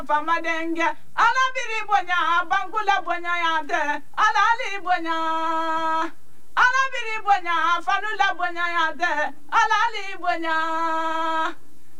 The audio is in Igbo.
famadenge ala biri bonya bangula bonya yade ala li bonya ala biri bonya fanula bonya yade ala li bonya